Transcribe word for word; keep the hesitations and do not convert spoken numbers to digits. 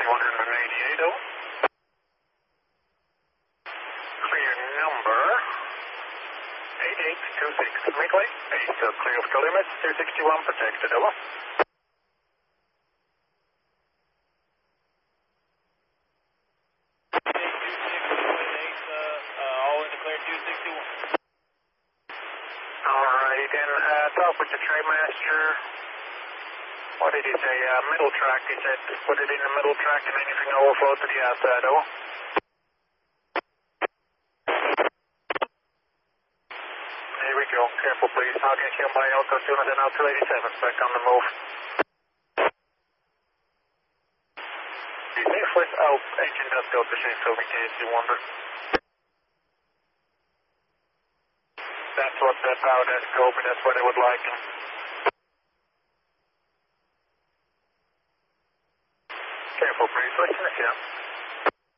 one eighty-eight, over. Clear number eight eight two six. Midway. Hey, still clear of the limits. two sixty-one protected, over. Alrighty then, uh, talk with the trainmaster. What did he say? Uh, middle track, he said put it in the middle track and anything overflow to the outside, over. Here we go, careful please. I'll get you by Elko sooner than out two eighty-seven, back on the move. Be safe with Alp, engine does go to safe, so in case you wonder. That's what the power desk open, that's what they would like. Careful please, listen if you